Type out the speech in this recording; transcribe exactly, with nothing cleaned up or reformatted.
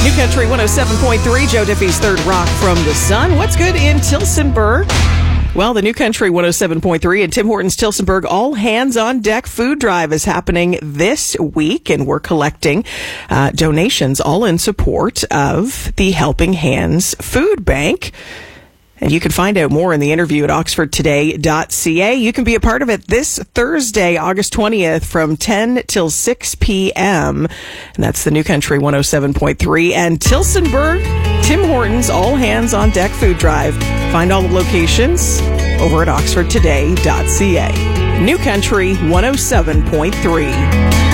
New Country one oh seven point three, Joe Diffie's Third Rock from the Sun. What's good in Tillsonburg? Well, the New Country one oh seven point three and Tim Hortons Tillsonburg All Hands on Deck food drive is happening this week, and we're collecting uh, donations all in support of the Helping Hands Food Bank. And you can find out more in the interview at oxford today dot c a. You can be a part of it this Thursday, August twentieth from ten till six p.m. And that's the New Country one oh seven point three and Tillsonburg Tim Hortons All Hands on Deck Food Drive. Find all the locations over at oxford today dot c a. New Country one oh seven point three.